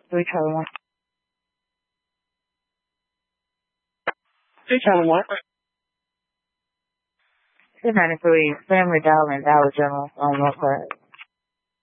3 Charlie 1. 3 Charlie 1. 293, Family Dollar and Dollar General on North Side.